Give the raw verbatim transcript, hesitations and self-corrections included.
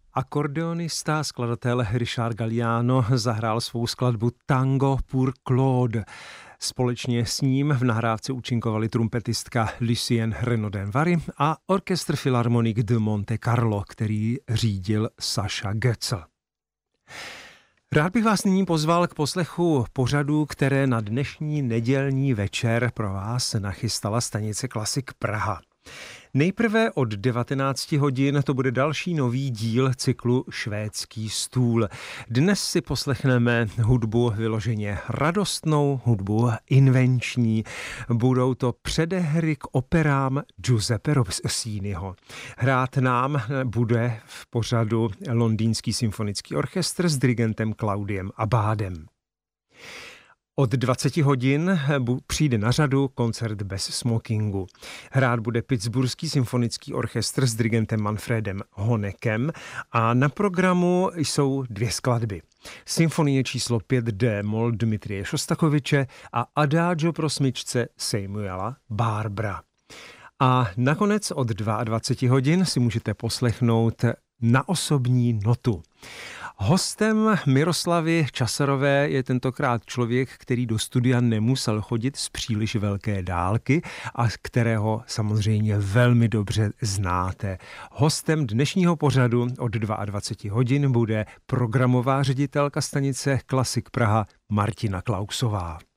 Akordeonista, skladatel Richard Galliano zahrál svou skladbu Tango pour Claude. Společně s ním v nahrávce účinkovali trumpetistka Lucienne Renaudin-Vary a orchestr Philharmonique de Monte Carlo, který řídil Saša Götzl. Rád bych vás nyní pozval k poslechu pořadu, které na dnešní nedělní večer pro vás nachystala stanice Klasik Praha. Nejprve od devatenácti hodin to bude další nový díl cyklu Švédský stůl. Dnes si poslechneme hudbu vyloženě radostnou, hudbu invenční. Budou to předehry k operám Giuseppe Rossiniho. Hrát nám bude v pořadu Londýnský symfonický orchestr s dirigentem Claudiem Abádem. Od dvaceti hodin přijde na řadu koncert bez smokingu. Hrát bude Pittsburghský symfonický orchestr s dirigentem Manfredem Honekem a na programu jsou dvě skladby. Symfonie číslo pět D mol Dmitrije Šostakoviče a Adagio pro smyčce Samuela Barbra. A nakonec od dvaceti dvou hodin si můžete poslechnout Na osobní notu. Hostem Miroslavy Časarové je tentokrát člověk, který do studia nemusel chodit z příliš velké dálky a kterého samozřejmě velmi dobře znáte. Hostem dnešního pořadu od dvaceti dvou hodin bude programová ředitelka stanice Klasik Praha Martina Klausová.